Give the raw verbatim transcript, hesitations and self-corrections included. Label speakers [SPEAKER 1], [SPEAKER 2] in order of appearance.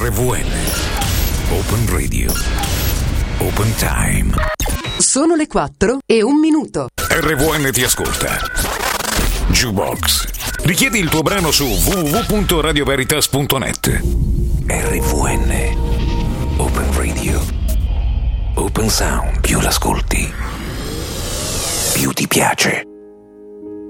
[SPEAKER 1] R V N. Open Radio. Open Time.
[SPEAKER 2] Sono le quattro e un minuto.
[SPEAKER 1] R V N ti ascolta. Jukebox. Richiedi il tuo brano su w w w punto radio veritas punto net. R V N. Open Radio. Open Sound. Più l'ascolti, più ti piace.